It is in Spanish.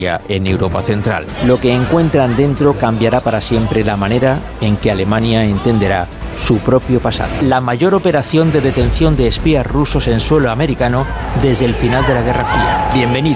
en Europa Central. Lo que encuentran dentro cambiará para siempre la manera en que Alemania entenderá su propio pasado. La mayor operación de detención de espías rusos en suelo americano desde el final de la Guerra Fría. Bienvenido.